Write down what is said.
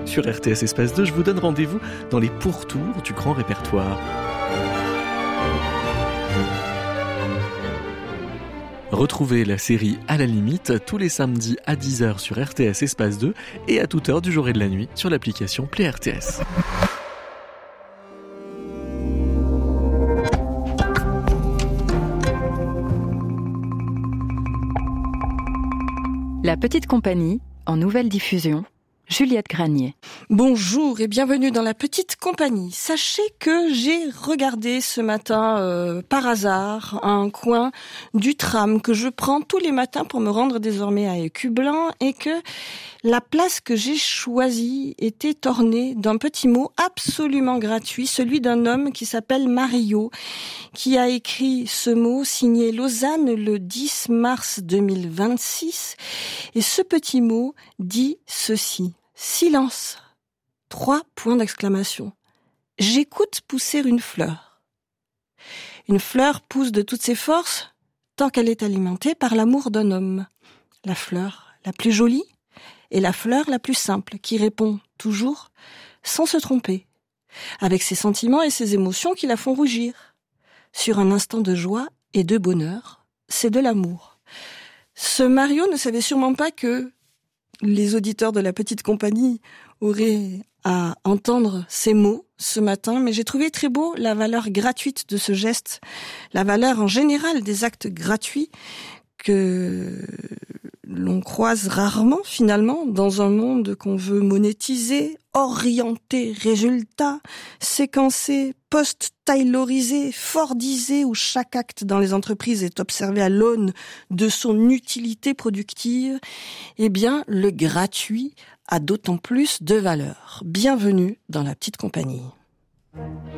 Sur RTS Espace 2, je vous donne rendez-vous dans les pourtours du grand répertoire. Retrouvez la série À la limite tous les samedis à 10h sur RTS Espace 2 et à toute heure du jour et de la nuit sur l'application Play RTS. La Petite Compagnie, en nouvelle diffusion, Juliette Granier. Bonjour et bienvenue dans La Petite Compagnie. Sachez que j'ai regardé ce matin, par hasard, un coin du tram que je prends tous les matins pour me rendre désormais à Écublanc et que la place que j'ai choisie était ornée d'un petit mot absolument gratuit, celui d'un homme qui s'appelle Mario, qui a écrit ce mot signé Lausanne le 10 mars 2026. Et ce petit mot dit ceci. Silence. 3 points d'exclamation. J'écoute pousser une fleur. Une fleur pousse de toutes ses forces tant qu'elle est alimentée par l'amour d'un homme. La fleur la plus jolie et la fleur la plus simple qui répond toujours sans se tromper, avec ses sentiments et ses émotions qui la font rougir. Sur un instant de joie et de bonheur, c'est de l'amour. Ce Mario ne savait sûrement pas que les auditeurs de La Petite Compagnie auraient à entendre ces mots ce matin, mais j'ai trouvé très beau la valeur gratuite de ce geste, la valeur en général des actes gratuits que l'on croise rarement finalement dans un monde qu'on veut monétiser, orienter résultat, séquencer, post-taylorisé, fordisé, où chaque acte dans les entreprises est observé à l'aune de son utilité productive. Eh bien, le gratuit a d'autant plus de valeur. Bienvenue dans La Petite Compagnie.